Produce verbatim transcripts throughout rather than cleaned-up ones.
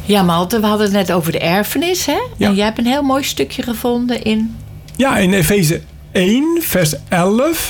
Ja, Malte, we hadden het net over de erfenis, hè? Ja. En jij hebt een heel mooi stukje gevonden in... Ja, in Efeze één, vers elf.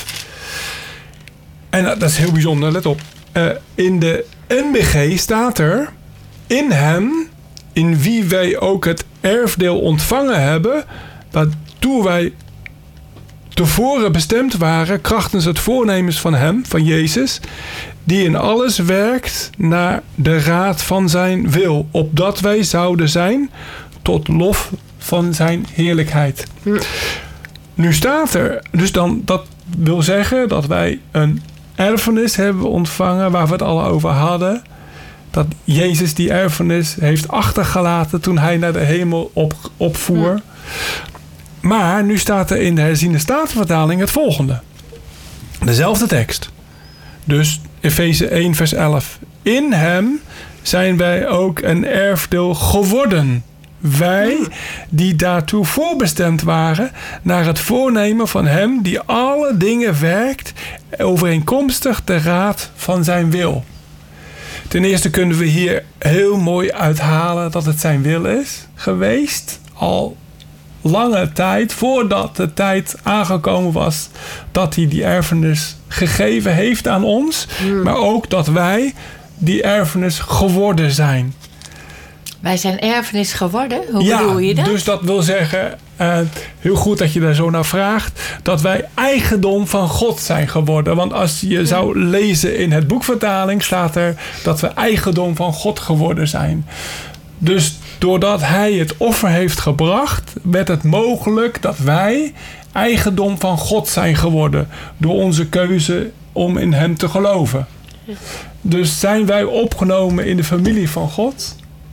En dat is heel bijzonder, let op. Uh, in de N B G staat er... In hem, in wie wij ook het erfdeel ontvangen hebben... waartoe wij tevoren bestemd waren... krachtens het voornemens van hem, van Jezus... die in alles werkt naar de raad van zijn wil... opdat wij zouden zijn tot lof van zijn heerlijkheid. Hm. Nu staat er, dus dan, dat wil zeggen dat wij een erfenis hebben ontvangen... waar we het al over hadden... dat Jezus die erfenis heeft achtergelaten... toen hij naar de hemel op, opvoer... Hm. Maar nu staat er in de herziene statenvertaling het volgende. Dezelfde tekst. Dus Efeze één vers elf. In hem zijn wij ook een erfdeel geworden. Wij die daartoe voorbestemd waren... naar het voornemen van hem die alle dingen werkt... overeenkomstig de raad van zijn wil. Ten eerste kunnen we hier heel mooi uithalen... dat het zijn wil is geweest... al lange tijd, voordat de tijd aangekomen was... dat hij die erfenis gegeven heeft aan ons... Hmm. maar ook dat wij die erfenis geworden zijn. Wij zijn erfenis geworden? Hoe ja, bedoel je dat? Dus dat wil zeggen, uh, heel goed dat je daar zo naar vraagt... dat wij eigendom van God zijn geworden. Want als je zou lezen in het boekvertaling... staat er dat we eigendom van God geworden zijn. Dus doordat hij het offer heeft gebracht... werd het mogelijk dat wij eigendom van God zijn geworden... door onze keuze om in hem te geloven. Ja. Dus zijn wij opgenomen in de familie van God...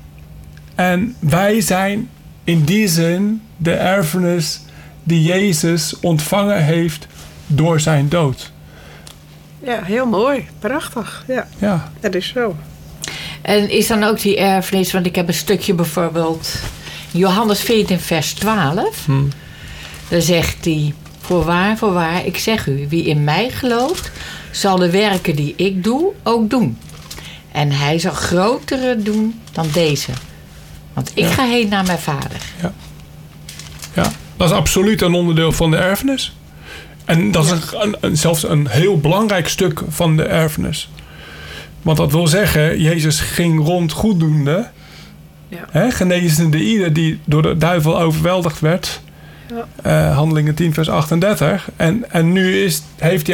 en wij zijn in die zin de erfenis die Jezus ontvangen heeft door zijn dood. Ja, heel mooi. Prachtig. Ja, ja. Dat is zo. En is dan ook die erfenis, want ik heb een stukje bijvoorbeeld... Johannes veertien vers twaalf. Hmm. Daar zegt hij... Voorwaar, voorwaar, ik zeg u, wie in mij gelooft... zal de werken die ik doe, ook doen. En hij zal grotere doen dan deze. Want ik ja. ga heen naar mijn vader. Ja. ja, dat is absoluut een onderdeel van de erfenis. En dat is ja. een, een, zelfs een heel belangrijk stuk van de erfenis. Want dat wil zeggen, Jezus ging rond goeddoende... Ja. Hè, genezende ieder die door de duivel overweldigd werd... Ja. Uh, Handelingen tien vers achtendertig. En, en nu is, heeft hij